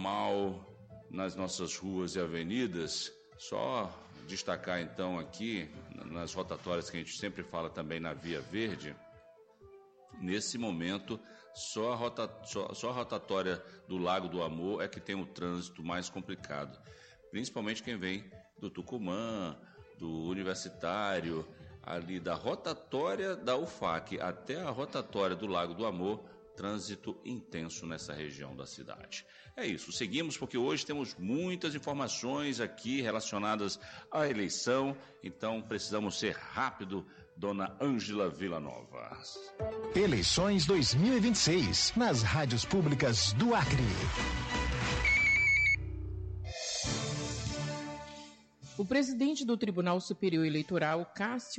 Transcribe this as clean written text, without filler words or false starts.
normal nas nossas ruas e avenidas. Só destacar então aqui, nas rotatórias que a gente sempre fala também na Via Verde, nesse momento só a rotatória do Lago do Amor é que tem o trânsito mais complicado, principalmente quem vem do Tucumã, do Universitário, ali da rotatória da UFAC até a rotatória do Lago do Amor, trânsito intenso nessa região da cidade. É isso, seguimos porque hoje temos muitas informações aqui relacionadas à eleição, então precisamos ser rápido, dona Ângela Villanova. Eleições 2026, nas rádios públicas do Acre. O presidente do Tribunal Superior Eleitoral, Cássio